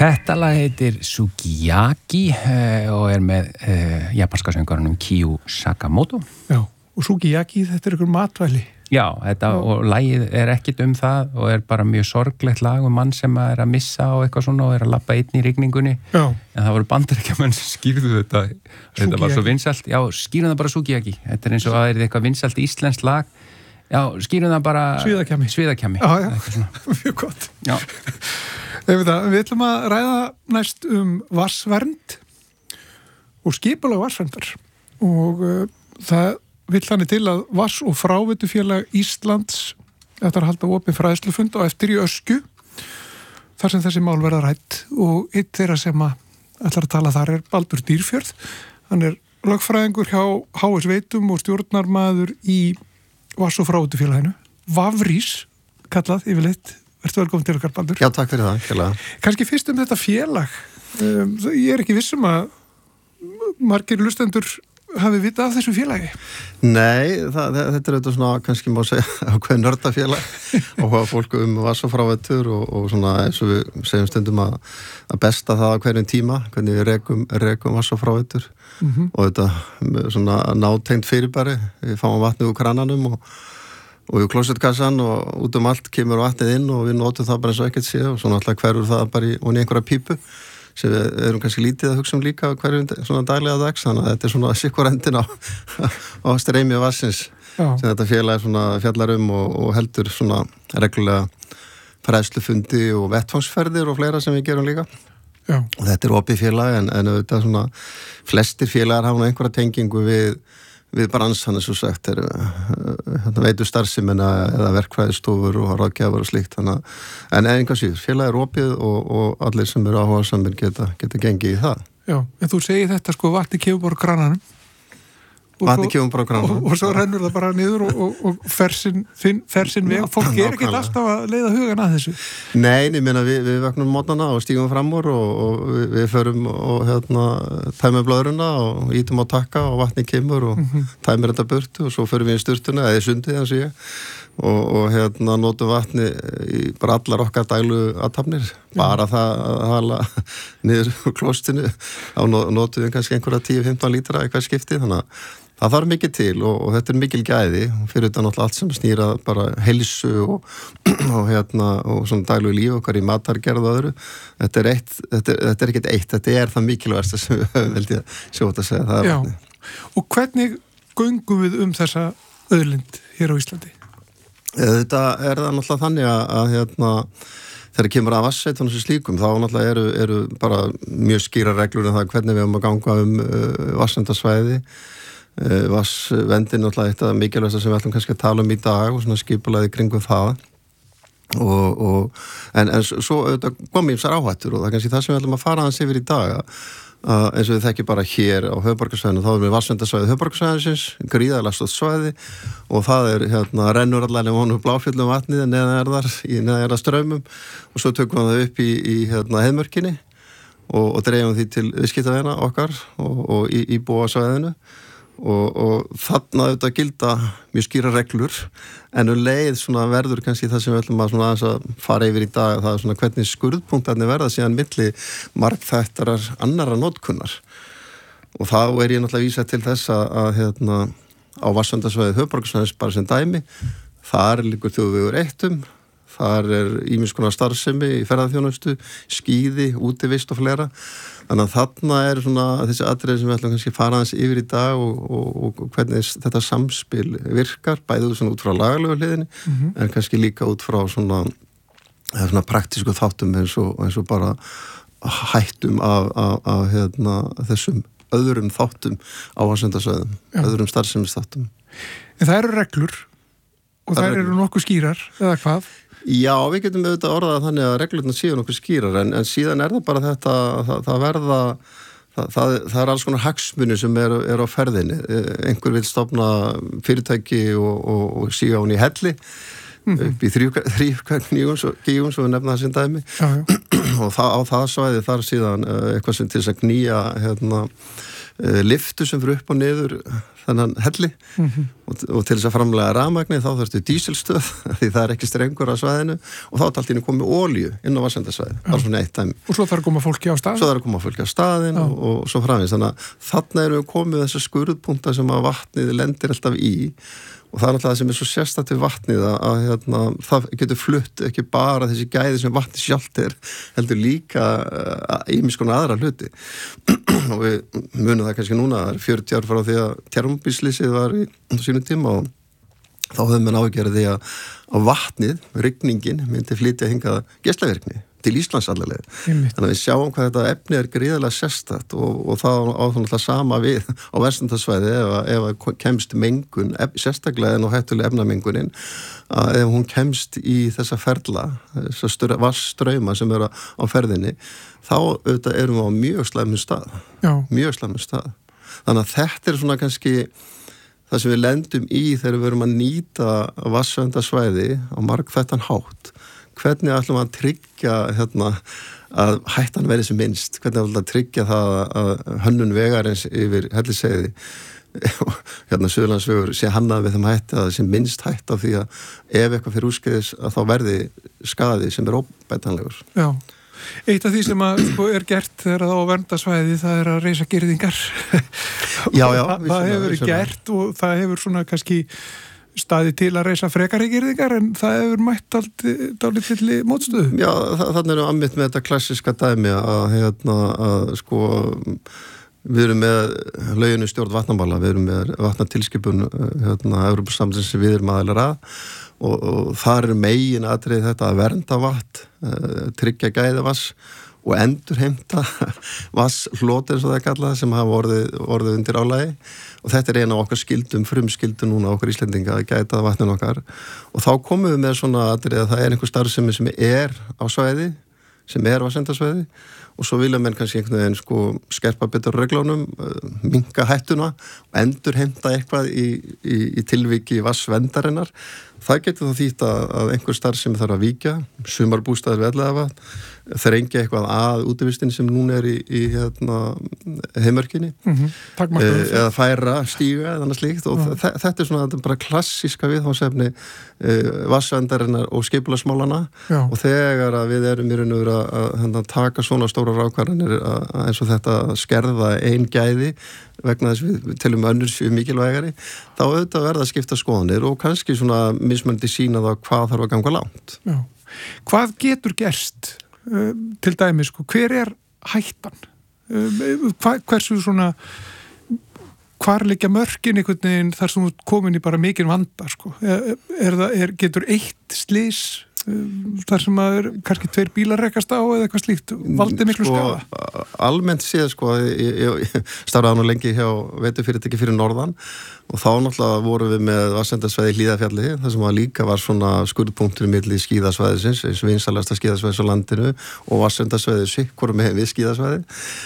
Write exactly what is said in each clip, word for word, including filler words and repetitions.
Þetta lag heitir Sukiyaki uh, og er með uh, japanska söngvarunum Kyu Sakamoto. Já, og Sukiyaki, þetta er ykkur matvæli. Já, þetta, Já. og lagið er ekkit um það og er bara mjög sorglegt lag um mann sem er að missa og eitthvað svona og er að labba einn í rigningunni. Já. En það voru bandaríkjamenn sem skýrðu þetta. Sukiyaki. Þetta var svo vinsælt. Já, skýrðu það bara Sukiyaki. Þetta er eins og að það er eitthvað vinsælt íslenskt lag. Já, skýrðu það bara... Sviðakjami. Sviðakjami. Já, já, mjög gott. Já. Við ætlum að ræða næst um vatnsvernd og skipulag vatnsverndar og uh, það vill þannig til að Vatns- og fráveitufélag Íslands ætlar að halda opinn fræðslufund á eftir í Öskju þar sem þessi mál verða rædd og einn þeirra sem að ætlar að tala þar er Baldur Dýrfjörð. Hann er lögfræðingur hjá H S Veitum og stjórnarmaður í Vatns- og fráveitufélaginu. Vafrís kallað yfirleitt. Ertu velkomin til okkar, Baldur? Já, takk fyrir það. Kjærlega. Kannski fyrst um þetta félag. Um, ég er ekki viss um að margir lustendur hafi vitað af þessu félagi. Nei, það, þetta er auðvitað svona, kannski má segja, ákveð nördafélag og hvað fólk um vatns- og fráveitur og, og svona eins og við segjum stundum að, að besta það á hverjum tíma, hvernig við rekum, rekum vatns- og fráveitur mm-hmm. og þetta svona nátengt fyrirbæri. Við fáum vatnið úr krananum og og í klósettkassan og út um allt kemur vatnið inn og við notum það bara eins og ekkert sé og svona alltaf hverfur það bara í, í einhverja pípu sem við erum kannski lítið að hugsa um líka hverjum svona daglega dags, þannig að þetta er svona sikkur endin á, á streymi vassins Já. Sem þetta félag er svona fjallar um og, og heldur svona reglulega fræðslufundi og vettfangsferðir og fleira sem við gerum líka Já. Og þetta er opið félag en, en auðvitað svona flestir félagar hafa einhverja tengingu við við bransan eins og sagt er hérna veitu starfsemina eða verkfræðistofur og ráðgjafar og slíkt þannig en einhvað síður, félag er opið og, og allir sem eru áhugasamir geta, geta gengið í það. Já, en þú segir þetta sko vatni kemur bara krananum vatni kemur bara krananum og, og svo rennur það bara niður og, og, og fersin, fersin veg, fólk er ekkert alltaf að leiða hugan að þessu. Nei, ég meina við, við vöknum mótnana og stígum fram úr og, og við, við förum og hérna tæmum blöðruna og ítum á takka og vatni kemur og mm-hmm. tæmir þetta burtu og svo förum við í sturtuna eða í sundið eins og ég og, og hérna notum vatni í bara allar okkar daglu aðtapnir bara það að hala niður úr klostinu á notum við kannski einhverja tíu til fimmtán lítra í hver skipti þannig að það þarf mikið til og, og þetta er mikil gæði fyrir þetta náttúrulega allt sem snýra bara heilsu og, og hérna og svona daglegu líf okkar í matargerð og öðru þetta er eitt, þetta er, þetta er ekkert eitt þetta er það mikilvægasta sem við höfum veldi að sjóta að segja það Já, og hvernig göngum við um þessa auðlind hér á Íslandi? Þetta er það náttúrulega þannig að, að hérna þegar kemur að vatnsveitunum sem slíkum þá náttúrulega eru, eru bara mjög skýra reglur um það hvernig við höfum að ganga um uh, vatnsverndarsvæði Uh, vassvendin náttúrulega eitt af mikilvægsta sem við ætlum kannski að tala um í dag og svona skipulaði kringum það og, og en, en svo kom ég um sér áhættur og það er kannski það sem við ætlum að fara aðeins yfir í dag að eins og við þekkjum bara hér á höfuðborgarsvæðinu þá erum við vatnsverndarsvæði höfuðborgarsvæðisins gríðarlega stórt svæði og það er hérna rennur allavega honum bláfjöllum vatnið neðanjarðar í neðanjarðar straumum og svo tökum við það upp í, í hérna heiðmörkinni og, og dreifum því til viðskiptavina okkar og, og í, í búasvæðinu Og, og þarna auðvitað gilda mjög skýra reglur en um leið svona verður kannski það sem við ætlum að, svona aðeins að fara yfir í dag það er svona hvernig skurðpunktarnir verða síðan milli margþættarar annarra notkunnar og þá er ég náttúrulega að vísa til þess að, að hérna, á vatnsverndarsvæði höfuðborgarsvæðis bara sem dæmi þar liggur þjóðvegur eittum þar er ýmiss konar starfsemi í ferðaþjónustu, skíði, útivist og fleira þannig að þarna er svona þessi atriði sem við ætlum kannski að fara aðeins yfir í dag og, og, og hvernig þetta samspil virkar, bæðið svona út frá lagalegu hliðinni mm-hmm. en kannski líka út frá svona, svona praktísku þáttum eins og, eins og bara hættum af, af, af hérna, þessum öðrum þáttum á vatnsverndarsvæðum, öðrum starfsemisþáttum. En það eru reglur og það, það eru nokkuð skýrar, eða hvað? Já, við getum auðvitað orðað þannig að reglurna séu nokkuð skýrar en, en síðan er það bara þetta, það, það verða, það, það, það er alls konar hagsmunir sem er, er á ferðinni. Einhver vil stofna fyrirtæki og, og, og síga hún í helli mm-hmm. upp í þrýfkvæmningum, svo við nefna það sem dæmi. Já, já. og það, á það svæði þar síðan eitthvað sem til þess að knýja hérna, lyftu sem fyrir upp og niður þennan helli mm-hmm. og, og til þess að framlega rafmagni þá þurftu dísilstöð því það er ekki strengur á svæðinu og þá er allt inn komið olíu inn á vatnsendasvæði, bara svona eitt dæmi. Og svo þarf að koma fólki á staðin? Svo þarf að koma fólki á staðin og, og svo framins. Þannig að þarna erum við komið þessar skurðpunta sem að vatnið lendir alltaf í og það er alltaf það sem er svo sérstakt við vatnið að, að hérna, það getur flutt ekki bara þessi gæði sem vatnið sjálft er, heldur líka ýmis konar aðra hluti. Og við munum það kannski núna, það er fjörutíu ár frá því að Tjernobyl-slysið var í sínum tíma og þá höfum við ágjörði því að, að vatnið, rigningin, myndi flytja hingað geislavirkni til Íslands allavega. Þannig að við sjáum hvað þetta efni er gríðarlega sérstakt og, og það á þannig sama við á verstandarsvæði ef, ef kemst mengun, sérstaklega en á hættulega efnamengunin, að ef hún kemst í þessa ferla, þessa vassstrauma sem eru á ferðinni, þá auðvitað erum við á mjög slæmum stað. Já. Mjög slæmum stað. Þannig að þetta er svona kannski það sem við lendum í þegar við verum að nýta vatnsverndarsvæði á margþættan hátt. Hvernig ætlum við að tryggja hérna, að hættan verði sem minnst? Hvernig ætlum við að tryggja það að hönnun vegarins yfir Hellisheiði hérna Suðurlandsvegur sé hannað við þeim hætti að það sé minnst hætt af því að ef eitthvað fyrir úrskeiðis að þá verði skaði sem er óbætanlegur. Já. Eitt af því sem að, sko, er gert þegar það á verndarsvæði það er að reisa girðingar. Já, já. það, það hefur verið gert og það hefur svona kannski staði til að reisa frekari girðingar en það hefur mætt dálítilli mótstöðu. Já, þannig erum við ammitt með þetta klassiska dæmi að, hérna, að sko, við erum með löginu stjórn vatnamála, við erum með vatnatilskipun hérna, Evrópusambandsins sem við erum aðeinar að og, og þar er megin atriði þetta að vernda vatn, tryggja gæði vass og endurheimta vasshlot eins og það er kallað sem hafa orðið, orðið undir álagi og þetta er eina af okkar skildum, frumskildum núna okkar Íslendinga að gæta vatnin okkar og þá komum við með svona atrið að það er einhver starfsemi sem er á svæði, sem er vatnsverndarsvæði og svo vilja menn kannski einhvern veginn sko skerpa betur reglunum, minnka hættuna og endurheimta eitthvað í, í, í tilviki vassverndarinnar. Það getur þá þýtt að einhver starfsemi þarf að víkja, sumarbústaðir við Elliðavatn, þrengja eitthvað að útivistin sem núna er í, í hérna, heimörkinni mm-hmm. e, eða færa, stíga eða annað slíkt og mm. þetta er svona þetta er bara klassíska viðfangsefni e, vassverndarinnar og skipulagsmálana og þegar að við erum í raun og veru að, að, að taka svona stóra rákvarðanir eins og þetta skerða ein gæði vegna þess við, við telum önnur séu mikilvægari þá auðvitað verða að skipta skoðanir og kannski svona mismunandi sína það hvað þarf að ganga langt. Já. Hvað getur gerst uh, til dæmis, sko, hver er hættan? Uh, hva, hversu svona hvar liggja mörkin einhvern veginn þar sem þú komin í bara mikinn vanda, sko? Er, er það, er, getur eitt slys þar sem að er kannski tveir bílar rekast á eða eitthvað slíkt, valdið miklu sko, skaða? Almennt séð, sko, ég, ég starfaði nú lengi hjá veitufyrirtæki fyrir norðan og þá náttúrulega vorum við með vatnsverndarsvæði í Hlíðarfjalli, þar sem að líka var svona skurðpunktur milli skíðasvæðisins, eins og vinsalasta skíðasvæðis á landinu og vatnsverndarsvæði sikkur með við skíðasvæði.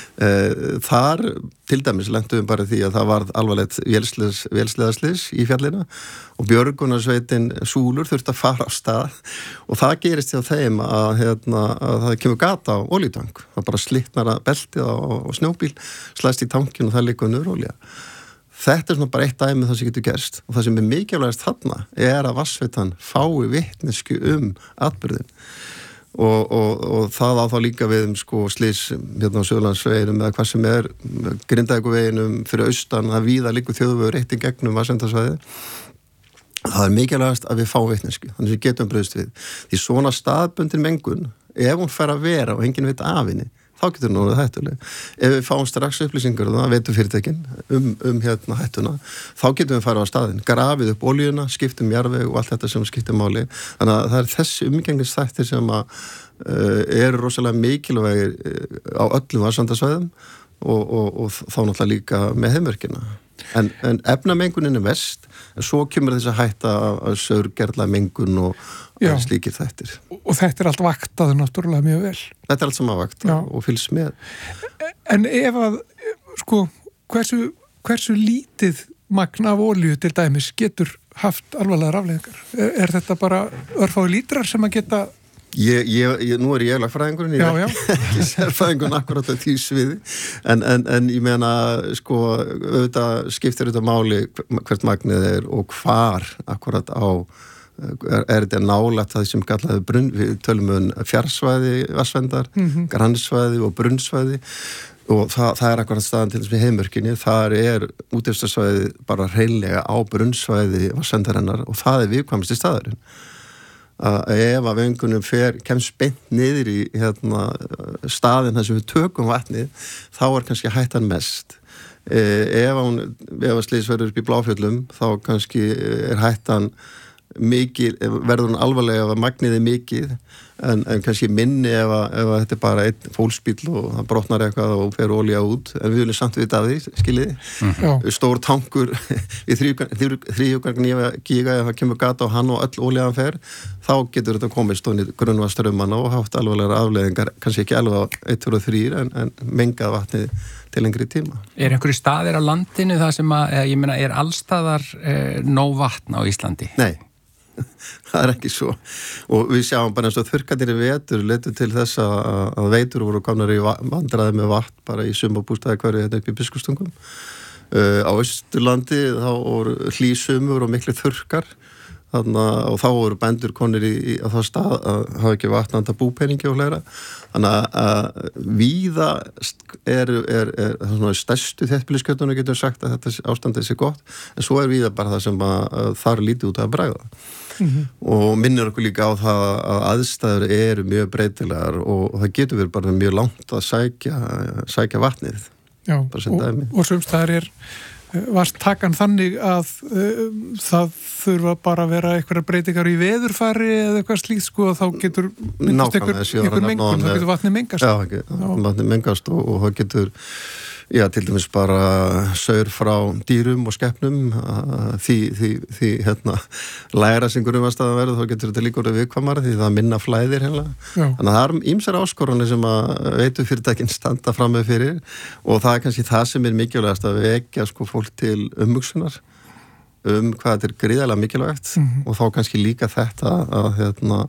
Þar til dæmis lentum við bara því að það var alvarlegt vélsleðarslis í fjallinu og björgunarsveitin Súlur þurfti að fara á stað og það gerist hjá þeim að, hérna, að það kemur gata á olíutank, það bara slitnar að beltið á, á snjóbíl, slæst í tankin og það liggur niður olía. Þetta er svona bara eitt dæmi það sem getur gerst og það sem er mikilvægast þarna er að vatnsveitan fái vitneskju um atburðin og, og, og það á þá líka við um sko slys hérna á Suðurlandsveginum eða hvað sem er Grindavíkurveginum fyrir austan að víða liggur þjóðvegur eitt í gegnum vatnsverndarsvæði. Það er mikilvægast að við fáum vitneskju þannig að við getum brugðist við því svona staðbundin mengun ef hún fer að vera og enginn veit af henni þá getur nú það hættuleg. Ef við fáum strax upplýsingar og það veitum fyrirtækin um, um hérna hættuna, þá getum við farið á staðinn, grafið upp olíuna, skiptum jarðveg og allt þetta sem skiptir máli. Þannig að það er þessi umgengisþættir sem að uh, eru rosalega mikilvægir uh, á öllum vatnsverndarsvæðum og, og, og þá náttúrulega líka með heimverkina. En, en efnamengunin er verst, en svo kemur þess að hætta að saurgerla mengun og Já. Slíkir þættir. Og þetta er allt vaktað náttúrulega mjög vel. Þetta er allt sem að vakta Já. Og fylgst með. En ef að, sko, hversu, hversu lítið magn af olíu til dæmis getur haft alvarlegar afleiðingar? Er, er þetta bara örfáir lítrar sem að geta Ég, ég, ég, nú er ég lagfræðingurinn, ég er ekki, ekki sérfræðingurinn akkurat á því sviði, en, en, en ég meina, sko, auðvitað skiptir auðvitað máli hvert magnið er og hvar akkurat á, er, er þetta nálægt það sem kallaði brunn, við tölum um fjarsvæði, vassvendar, mm-hmm. grannsvæði og brunnsvæði og það, það er akkurat staðan til þess með heimörkinni, þar er útivistarsvæði bara hreinlega á brunnsvæði vassvendarinnar og það er viðkvæmasti staðurinn. Að ef að vöngunum fer, kemst beint niður í hérna, staðin þar sem við tökum vatnið, þá er kannski hættan mest. E, ef hún, ef að slys verður upp í Bláfjöllum, þá kannski er hættan mikið, verður hún alvarlega ef að magnið er mikið, en, en kannski minni ef að, ef að þetta er bara einn fólksbíll og það brotnar eitthvað og fer olía út, en við viljum samt vita af því, skiljiði. Mm-hmm. Stór tankur í þrýhjúkarn gíga, ef það kemur gata á hann og öll olíaðan fer, þá getur þetta komið stónið grunnvatnsströmmana og haft alvarlegar afleiðingar, kannski ekki alveg á eitt, tvö og þrjú, en, en mengað vatnið til lengri tíma. Er einhverju staðir á landinu það sem að, ég meina, er allstaðar eh, nóg vatn á Íslandi? Nei. Það er ekki svo og við sjáum bara eins og þurrkarnir í vetur letur til þess að, að veitur voru komnar í vandræði með vatn bara í sumarbústaði hverju hérna upp í Biskupstungum uh, á Austurlandi þá voru hlýsumur og miklu þurrkar þannig að og þá voru bændur konir í, í á þá stað að hafa ekki vatnanda búpeningi og fleira þannig að, að víða er, er, er, er svona stærstu þéttbýliskjörnunum getur sagt að þetta ástandið sé gott en svo er víða bara það sem að, að þar lítið út að bregða mm-hmm. og minnir okkur líka á það að aðstæður eru mjög breytilegar og, og það getur verið bara mjög langt að sækja, sækja vatnið. Já, og, og sumstaðar er varst takan þannig að uh, það þurfa bara að vera eitthvað breytingar í veðurfari eða eitthvað slíkt sko og þá getur myndast eitthvað mengun, þá getur vatnið mengast. Já, ekki, vatnið mengast og, og það getur já, til dæmis bara saur frá dýrum og skepnum því, því, því hérna læra sem grunnvastaða verður, þá getur þetta líka orðið viðkvæmara því það minna flæðir hérna. Þannig að það er ýmsar áskoranir sem að veitufyrirtækin standa fram með fyrir og það er kannski það sem er mikilvægast að vekja sko fólk til umhugsunar um hvað þetta er gríðarlega mikilvægt mm-hmm. og þá kannski líka þetta að hérna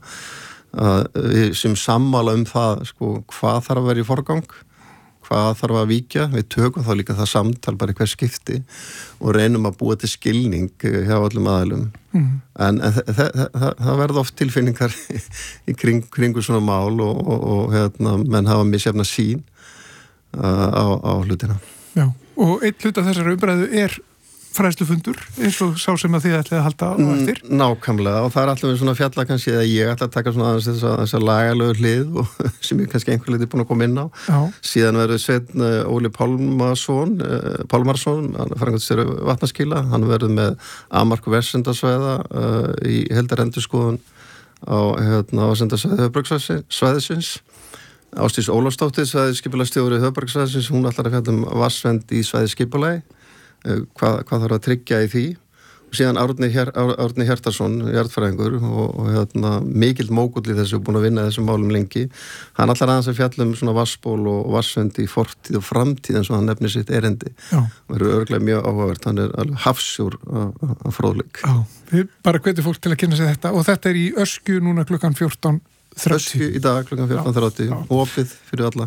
að við sem sammála um það sko hvað þarf að vera í forgang hvað þarf að víkja, við tökum þá líka það samtal bara í hver skipti og reynum að búa til skilning hjá öllum aðilum mm. en, en það, það, það verða oft tilfinningar í kring, kringu svona mál og, og, og hérna, menn hafa misjafna sín uh, á, á hlutina. Já, og einn hlut af þessari umræðu er fræðslufundur eins og sá sem að þið ætlið að halda á eftir. Nákvæmlega og það er alltaf svona fjalla kannski eða ég ætla að taka svona aðeins þess að þess að lagalögu hlið og sem ég kannski einhver litið búin að koma inn á. Já. Síðan verður Sveinn Óli Pálmarsson Pálmarsson, hann er framkvæmdastjóri vatnaskila, hann verður með Amark Versendarsvæða uh, í heldarendurskoðun á hérna Versendarsvæði höfuðborgarsvæðisins. Ásdís Ólafsdóttir, svæðisskipulagstjóri höfuðborgarsvæðisins, hún ætlar að fjalla um vatnsvernd í svæðisskipulagi. Hvað, hvað þarf að tryggja í því og síðan Árni, Hér, Árni Hjartarson jarðfræðingur og, og hérna, mikill mógull í þessu, búin að vinna þessum málum lengi hann allar aðeins að fjalla um svona vassból og vassvendi í fortíð og framtíð eins og hann nefnir sitt erindi og verður örglega mjög áhugavert, hann er alveg hafsjór af fróðleik. Já, við bara hvetjum fólk til að kynna sig þetta og þetta er í Öskju núna klukkan fjórtán þrjátíu. Öskju í dag klukkan fjórtán þrjátíu, opið fyrir alla.